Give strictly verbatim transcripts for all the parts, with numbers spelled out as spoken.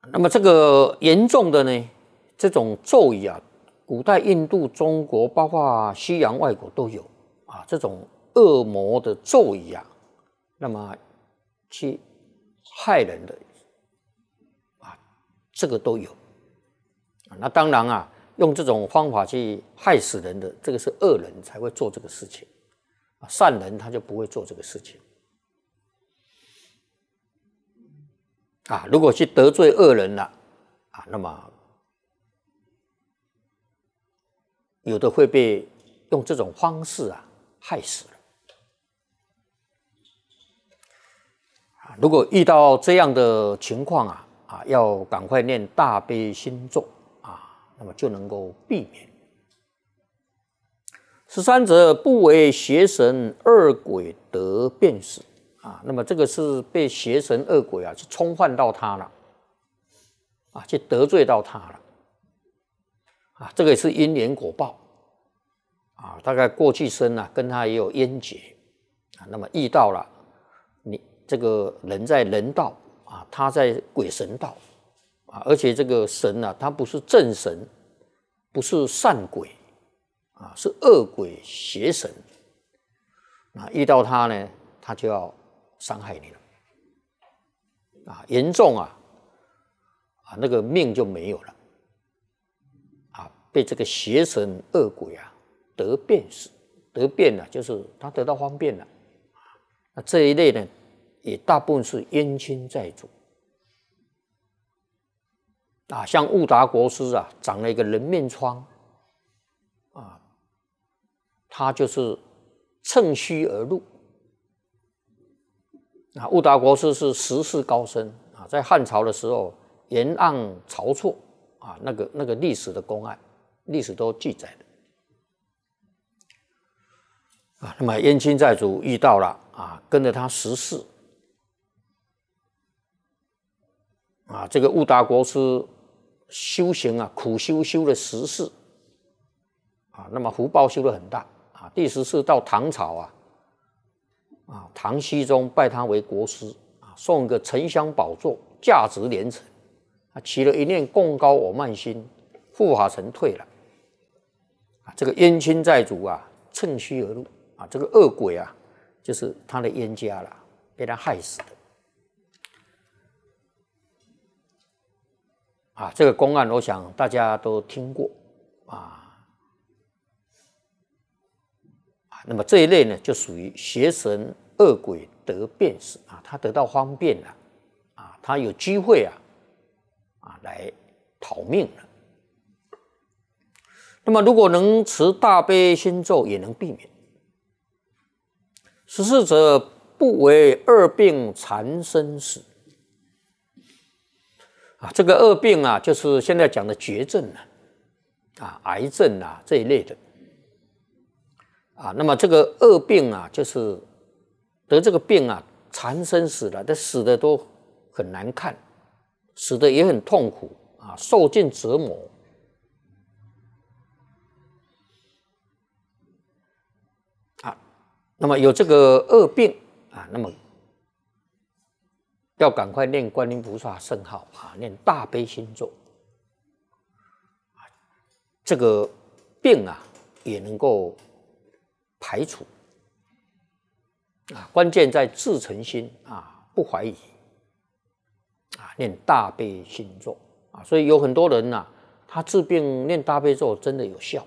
那么这个严重的呢，这种咒语啊，古代印度、中国，包括西洋外国都有啊，这种恶魔的咒语啊，那么去害人的啊，这个都有。那当然啊，用这种方法去害死人的，这个是恶人才会做这个事情，善人他就不会做这个事情。啊，如果去得罪恶人了，啊，那么有的会被用这种方式啊害死了。啊，如果遇到这样的情况啊，啊，要赶快念大悲心咒啊，那么就能够避免。十三者不为邪神恶鬼得便死。啊，那么这个是被邪神恶鬼啊去冲犯到他了，啊，去得罪到他了，啊，这个也是因缘果报，啊，大概过去生啊跟他也有冤结，啊，那么遇到了你这个人在人道啊，他在鬼神道，啊，而且这个神啊，他不是正神，不是善鬼，啊，是恶鬼邪神，啊，遇到他呢，他就要伤害你了，啊，严重啊，啊，那个命就没有了，啊，被这个邪神恶鬼啊得便死，得便了，就是他得到方便了，那这一类呢，也大部分是冤亲债主，啊，像悟达国师啊，长了一个人面疮，啊，他就是趁虚而入。啊，悟达国师是时世高僧啊，在汉朝的时候，沿岸晁错啊，那个那个历史的公案，历史都记载的啊。那么冤亲债主遇到了啊，跟着他十世啊，这个悟达国师修行啊，苦修修了十世啊，那么福报修得很大啊。第十世到唐朝啊。啊，唐僖宗拜他为国师啊，送个沉香宝座，价值连城。啊，起了一念共高我慢心，护法神退了。啊，这个冤亲债主啊，趁虚而入啊，这个恶鬼啊，就是他的冤家了，被他害死的。啊，这个公案我想大家都听过啊。那么这一类呢，就属于邪神恶鬼得便死啊，他得到方便了啊，他有机会啊啊来讨命了。那么如果能持大悲心咒，也能避免。十四者不为恶病缠身死啊，这个恶病啊，就是现在讲的绝症啊，啊，癌症啊这一类的。啊，那么这个恶病啊，就是得这个病啊，缠身死了，这死的都很难看，死的也很痛苦啊，受尽折磨。啊，那么有这个恶病啊，那么要赶快念观音菩萨圣号啊，念大悲心咒，啊，这个病啊也能够排除啊，关键在自诚心啊，不怀疑啊，念大悲心咒啊，所以有很多人呐、啊，他治病念大悲咒真的有效。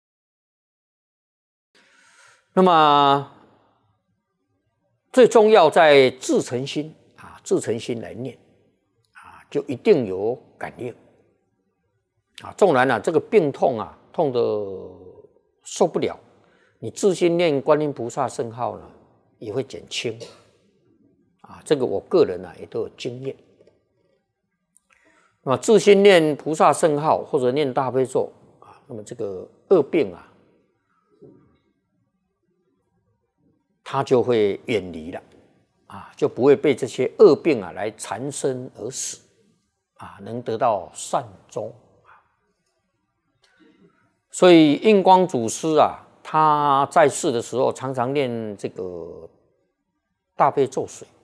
那么最重要在自诚心啊，自诚心来念啊，就一定有感应啊。纵然啊，这个病痛啊，痛得受不了。你自心念观音菩萨圣号呢，也会减轻啊。这个我个人啊也都有经验。那么自心念菩萨圣号或者念大悲咒啊，那么这个恶病啊，它就会远离了啊，就不会被这些恶病啊来缠身而死啊，能得到善终啊。所以印光祖师啊，他在世的时候常常念这个大悲咒水